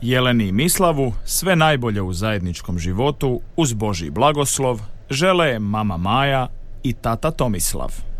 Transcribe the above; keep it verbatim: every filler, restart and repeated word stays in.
Jeleni i Mislavu sve najbolje u zajedničkom životu uz Božji blagoslov žele mama Maja i tata Tomislav.